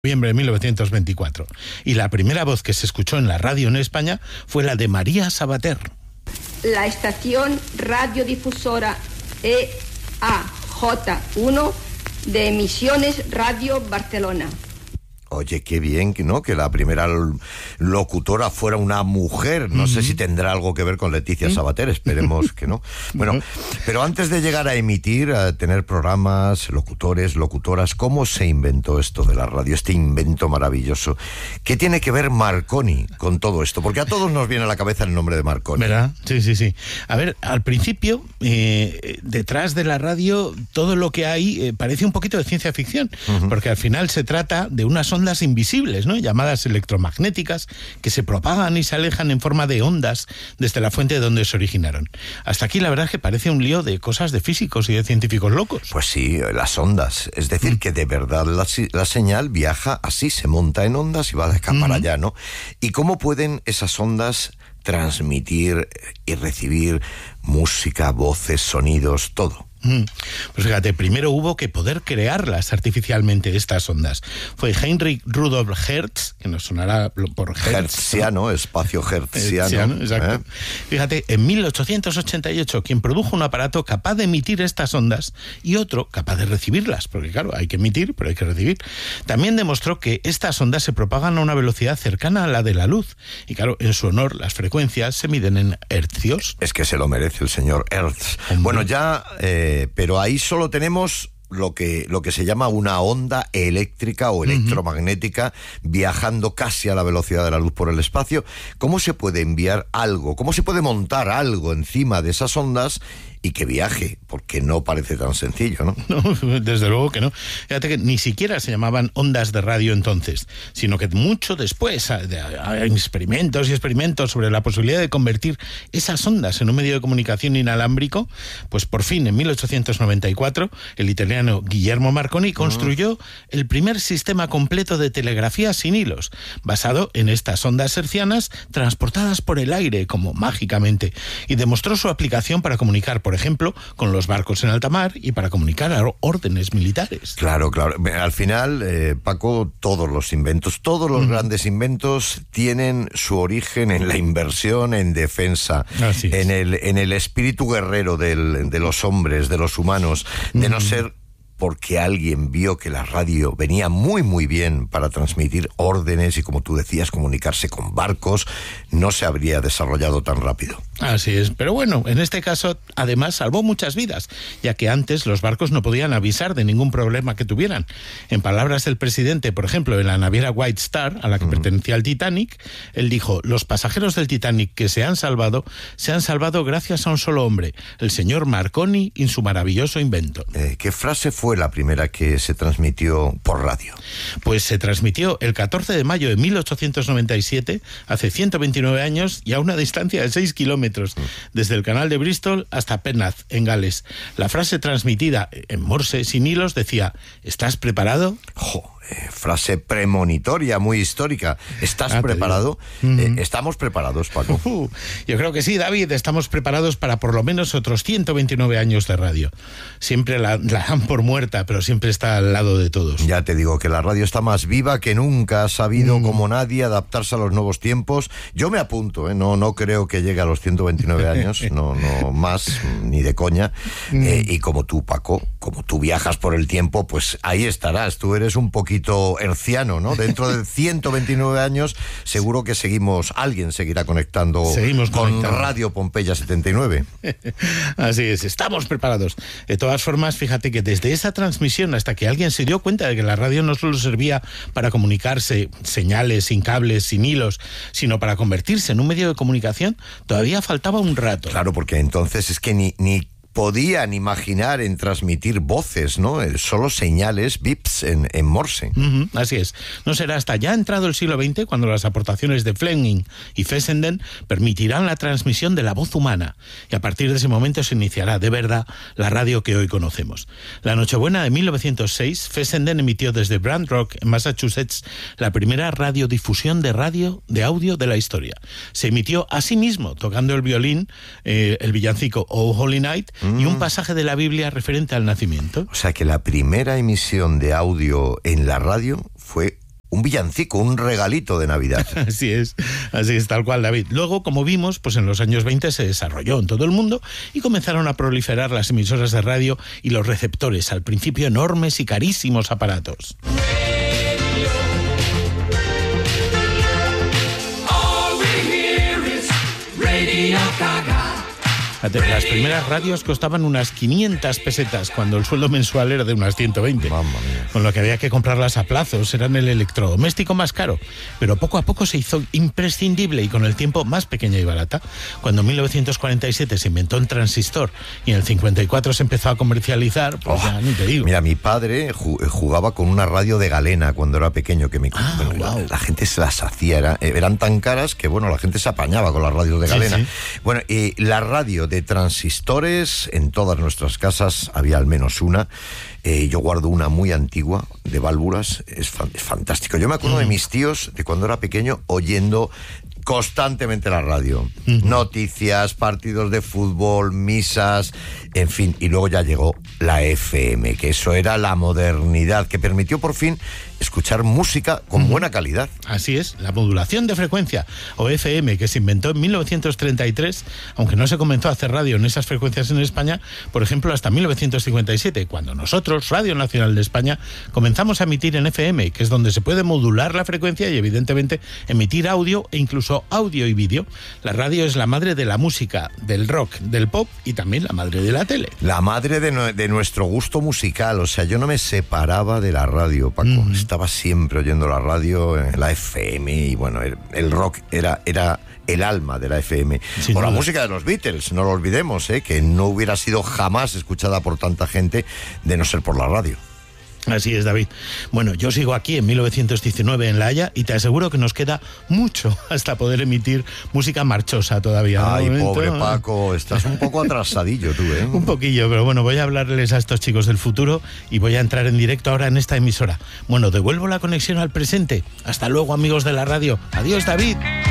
Noviembre de 1924. Y la primera voz que se escuchó en la radio en España fue la de María Sabater. La estación radiodifusora EAJ1 de Emisiones Radio Barcelona. Oye, qué bien, ¿no? Que la primera locutora fuera una mujer. No sé si tendrá algo que ver con Leticia Sabater, esperemos que no. Bueno, pero antes de llegar a emitir, a tener programas, locutores, locutoras, ¿cómo se inventó esto de la radio, este invento maravilloso? ¿Qué tiene que ver Marconi con todo esto? Porque a todos nos viene a la cabeza el nombre de Marconi. ¿Verdad? Sí. A ver, al principio, detrás de la radio, todo lo que hay parece un poquito de ciencia ficción, porque al final se trata de unas ondas invisibles, ¿no? Llamadas electromagnéticas, que se propagan y se alejan en forma de ondas desde la fuente donde se originaron. Hasta aquí la verdad es que parece un lío de cosas de físicos y de científicos locos. Pues sí, las ondas. Es decir, que de verdad la señal viaja así, se monta en ondas y va de acá para allá, ¿no? ¿Y cómo pueden esas ondas transmitir y recibir música, voces, sonidos, todo? Pues fíjate, primero hubo que poder crearlas artificialmente, estas ondas. Fue Heinrich Rudolf Hertz, que nos sonará por Hertz. Hertziano, espacio hertziano. Exacto. Fíjate, en 1888, quien produjo un aparato capaz de emitir estas ondas y otro capaz de recibirlas, porque claro, hay que emitir, pero hay que recibir. También demostró que estas ondas se propagan a una velocidad cercana a la de la luz. Y claro, en su honor, las frecuencias se miden en hercios. Es que se lo merece el señor Hertz. Bueno, ya... pero ahí solo tenemos lo que se llama una onda eléctrica o electromagnética viajando casi a la velocidad de la luz por el espacio. ¿Cómo se puede enviar algo? ¿Cómo se puede montar algo encima de esas ondas y que viaje? Porque no parece tan sencillo, ¿no? No, desde luego que no. Fíjate que ni siquiera se llamaban ondas de radio entonces, sino que mucho después, experimentos y experimentos sobre la posibilidad de convertir esas ondas en un medio de comunicación inalámbrico, pues por fin, en 1894, el italiano Guillermo Marconi construyó el primer sistema completo de telegrafía sin hilos, basado en estas ondas hertzianas transportadas por el aire, como mágicamente, y demostró su aplicación para comunicar, por ejemplo, con los barcos en alta mar y para comunicar órdenes militares. Claro. Al final, Paco, todos los inventos, todos los grandes inventos tienen su origen en la inversión en defensa, en el espíritu guerrero de los hombres, de los humanos, de no ser porque alguien vio que la radio venía muy muy bien para transmitir órdenes y, como tú decías, comunicarse con barcos, no se habría desarrollado tan rápido. Así es, pero bueno, en este caso además salvó muchas vidas, ya que antes los barcos no podían avisar de ningún problema que tuvieran. En palabras del presidente, por ejemplo, en la naviera White Star, a la que pertenecía el Titanic, él dijo: los pasajeros del Titanic que se han salvado gracias a un solo hombre, el señor Marconi y su maravilloso invento. ¿Qué frase fue la primera que se transmitió por radio? Pues se transmitió el 14 de mayo de 1897, hace 129 años y a una distancia de 6 kilómetros, desde el canal de Bristol hasta Pennath, en Gales. La frase transmitida en Morse, sin hilos, decía: ¿estás preparado? Frase premonitoria, muy histórica. ¿Estás preparado? ¿Estamos preparados, Paco? Yo creo que sí, David, estamos preparados para por lo menos otros 129 años de radio. Siempre la dan por muerta, pero siempre está al lado de todos. Ya te digo que la radio está más viva que nunca, ha sabido como nadie adaptarse a los nuevos tiempos. Yo me apunto, no creo que llegue a los 129 años, no más, ni de coña. Y como tú, Paco, como tú viajas por el tiempo, pues ahí estarás. Tú eres un poquito herciano, ¿no? Dentro de 129 años seguro que alguien seguirá conectando con Radio Pompeya 79. Así es, estamos preparados. De todas formas, fíjate que desde esa transmisión hasta que alguien se dio cuenta de que la radio no solo servía para comunicarse señales sin cables, sin hilos, sino para convertirse en un medio de comunicación, todavía faltaba un rato. Claro, porque entonces es que ni podían imaginar en transmitir voces, ¿no? Solo señales, bips en Morse. Así es. No será hasta ya entrado el siglo XX cuando las aportaciones de Fleming y Fessenden permitirán la transmisión de la voz humana. Y a partir de ese momento se iniciará, de verdad, la radio que hoy conocemos. La Nochebuena de 1906, Fessenden emitió desde Brant Rock, en Massachusetts, la primera radiodifusión de audio de la historia. Se emitió a sí mismo, tocando el violín, el villancico Oh Holy Night, y un pasaje de la Biblia referente al nacimiento. O sea que la primera emisión de audio en la radio fue un villancico, un regalito de Navidad. Así es, tal cual, David. Luego, como vimos, pues en los años 20 se desarrolló en todo el mundo y comenzaron a proliferar las emisoras de radio y los receptores, al principio enormes y carísimos aparatos. Las primeras radios costaban unas 500 pesetas cuando el sueldo mensual era de unas 120. Mamma mía. Con lo que había que comprarlas a plazos, eran el electrodoméstico más caro. Pero poco a poco se hizo imprescindible y con el tiempo más pequeña y barata. Cuando en 1947 se inventó el transistor y en el 54 se empezó a comercializar, pues ya ni te digo. Mira, mi padre jugaba con una radio de galena cuando era pequeño, que wow. La gente se las hacía, eran tan caras que bueno, la gente se apañaba con las radios de galena. Sí. Bueno, la radio de transistores, en todas nuestras casas había al menos una. Yo guardo una muy antigua de válvulas, es fantástico. Yo me acuerdo de mis tíos de cuando era pequeño oyendo constantemente la radio, noticias, partidos de fútbol, misas, en fin, y luego ya llegó la FM, que eso era la modernidad, que permitió por fin escuchar música con buena calidad. Así es, la modulación de frecuencia, o FM, que se inventó en 1933, aunque no se comenzó a hacer radio en esas frecuencias en España, por ejemplo, hasta 1957, cuando nosotros, Radio Nacional de España, comenzamos a emitir en FM, que es donde se puede modular la frecuencia y evidentemente emitir audio e incluso audio y vídeo. La radio es la madre de la música, del rock, del pop y también la madre de la tele. La madre de nuestro gusto musical, o sea, yo no me separaba de la radio, Paco. Estaba siempre oyendo la radio, la FM, y bueno, el rock era el alma de la FM. O la música de los Beatles, no lo olvidemos, que no hubiera sido jamás escuchada por tanta gente de no ser por la radio. Así es, David. Bueno, yo sigo aquí en 1919 en La Haya y te aseguro que nos queda mucho hasta poder emitir música marchosa todavía. Ay, pobre Paco, estás un poco atrasadillo tú, ¿eh? Un poquillo, pero bueno, voy a hablarles a estos chicos del futuro y voy a entrar en directo ahora en esta emisora. Bueno, devuelvo la conexión al presente. Hasta luego, amigos de la radio. Adiós, David.